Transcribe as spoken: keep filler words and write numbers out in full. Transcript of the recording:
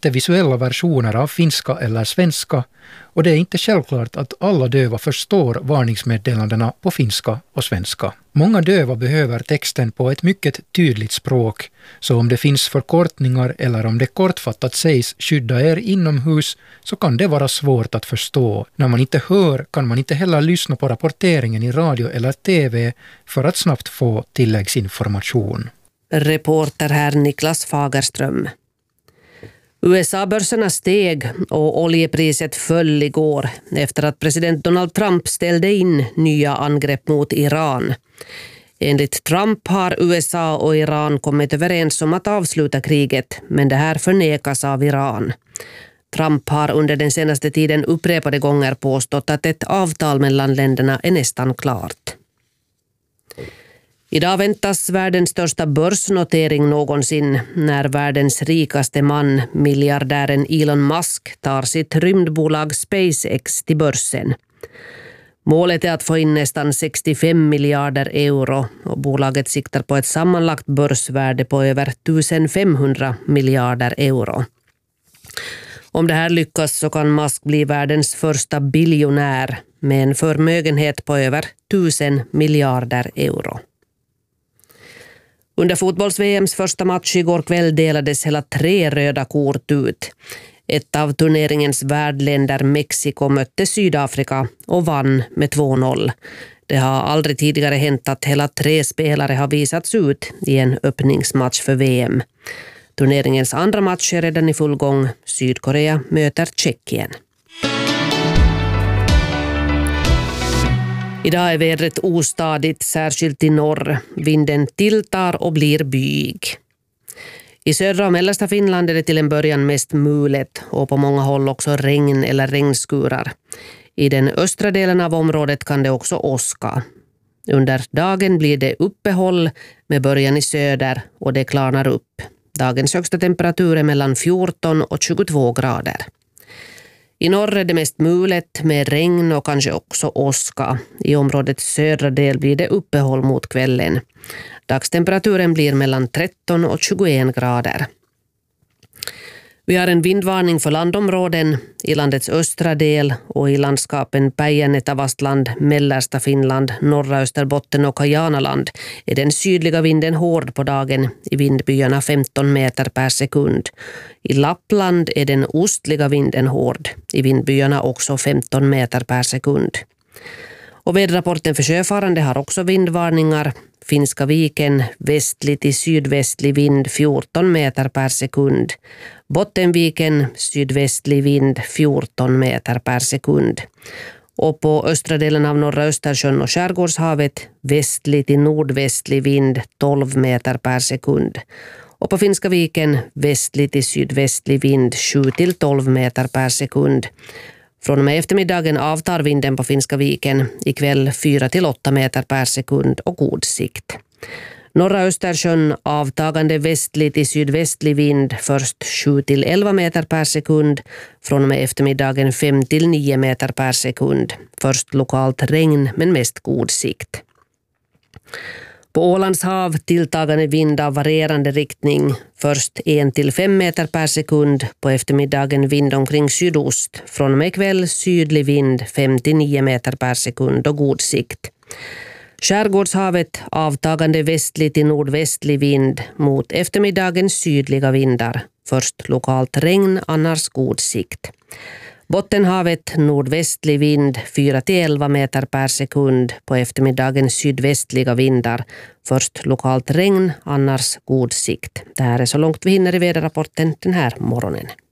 inte visuella versioner av finska eller svenska och det är inte självklart att alla döva förstår varningsmeddelandena på finska och svenska. Många döva behöver texten på ett mycket tydligt språk, så om det finns förkortningar eller om det kortfattat sägs skydda er inomhus så kan det vara svårt att förstå. När man inte hör kan man inte heller lyssna på rapporteringen i radio eller tv för att snabbt få tilläggsinformation. Reporter här Niklas Fagerström. U S A-börserna steg och oljepriset föll igår efter att president Donald Trump ställde in nya angrepp mot Iran. Enligt Trump har U S A och Iran kommit överens om att avsluta kriget, men det här förnekas av Iran. Trump har under den senaste tiden upprepade gånger påstått att ett avtal mellan länderna är nästan klart. Idag väntas världens största börsnotering någonsin när världens rikaste man, miljardären Elon Musk, tar sitt rymdbolag SpaceX till börsen. Målet är att få in nästan sextiofem miljarder euro och bolaget siktar på ett sammanlagt börsvärde på över femtonhundra miljarder euro. Om det här lyckas så kan Musk bli världens första biljonär med en förmögenhet på över tusen miljarder euro. Under fotbolls-V M:s första match igår kväll delades hela tre röda kort ut. Ett av turneringens värdländer Mexiko mötte Sydafrika och vann med två noll. Det har aldrig tidigare hänt att hela tre spelare har visats ut i en öppningsmatch för V M. Turneringens andra match är redan i full gång. Sydkorea möter Tjeckien. Idag är vädret ostadigt, särskilt i norr. Vinden tilltar och blir byig. I södra och mellersta Finland är det till en början mest mulet och på många håll också regn eller regnskurar. I den östra delen av området kan det också åska. Under dagen blir det uppehåll med början i söder och det klarnar upp. Dagens högsta temperatur är mellan fjorton och tjugotvå grader. I norr är det mest mulet med regn och kanske också åska. I områdets södra del blir det uppehåll mot kvällen. Dagstemperaturen blir mellan tretton och tjugoen grader. Vi har en vindvarning för landområden i landets östra del och i landskapen Päijänne-Tavastland, mellersta Finland, norra Österbotten och Kajanaland är den sydliga vinden hård på dagen i vindbyarna femton meter per sekund. I Lappland är den ostliga vinden hård i vindbyarna också femton meter per sekund. Och väderrapporten för sjöfarande har också vindvarningar. Finska viken, västlig till sydvästlig vind fjorton meter per sekund. Bottenviken, sydvästlig vind fjorton meter per sekund. Och på östra delen av norra Östersjön och Skärgårdshavet, västlig till nordvästlig vind tolv meter per sekund. Och på Finska viken, västlig till sydvästlig vind sju till tolv meter per sekund. Från och med eftermiddagen avtar vinden på Finska viken, ikväll fyra till åtta meter per sekund och god sikt. Norra Östersjön avtagande västlig till sydvästlig vind, först sju till elva meter per sekund, från och med eftermiddagen fem till nio meter per sekund. Först lokalt regn men mest god sikt. På Ålands hav tilltagande vind av varierande riktning, först en till fem meter per sekund, på eftermiddagen vind omkring sydost, från och med kväll sydlig vind fem till nio meter per sekund och god sikt. Skärgårdshavet avtagande västlig till nordvästlig vind, mot eftermiddagen sydliga vindar, först lokalt regn, annars god sikt. Bottenhavet nordvästlig vind fyra till elva meter per sekund, på eftermiddagen sydvästliga vindar, först lokalt regn, annars god sikt. Det här är så långt vi hinner i väderrapporten den här morgonen.